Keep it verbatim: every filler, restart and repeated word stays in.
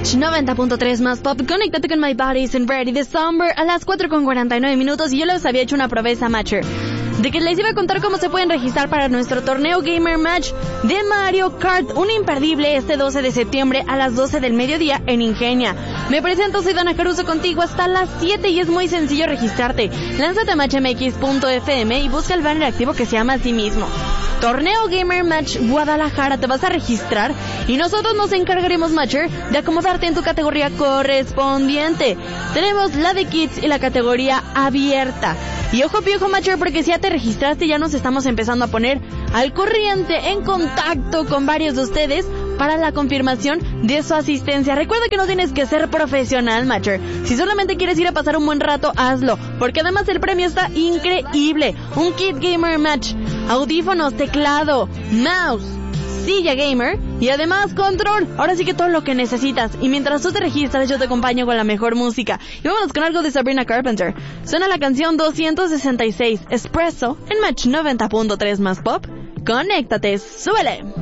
Match noventa punto tres más pop. Conéctate con My Body's and Ready December a las cuatro con cuarenta y nueve minutos. Y yo les había hecho una promesa, Matcher, de que les iba a contar cómo se pueden registrar para nuestro torneo Gamer Match de Mario Kart, un imperdible este doce de septiembre a las doce del mediodía en Ingenia. Me presento, soy Dana Caruso, contigo hasta las siete y es muy sencillo registrarte. Lánzate a match m x punto f m y busca el banner activo que se llama así mismo. Torneo Gamer Match Guadalajara, te vas a registrar y nosotros nos encargaremos, Matcher, de acomodarte en tu categoría correspondiente. Tenemos la de Kids y la categoría abierta. Y ojo piojo, Matcher, porque si ya te registraste ya nos estamos empezando a poner al corriente, en contacto con varios de ustedes para la confirmación de su asistencia. Recuerda que no tienes que ser profesional, Matcher. Si solamente quieres ir a pasar un buen rato, hazlo, porque además el premio está increíble. Un kit Gamer Match, audífonos, teclado, mouse, silla gamer y además control. Ahora sí que todo lo que necesitas. Y mientras tú te registras, yo te acompaño con la mejor música. Y vámonos con algo de Sabrina Carpenter. Suena la canción doscientos sesenta y seis, Espresso, en Match noventa punto tres más pop. Conéctate, súbele.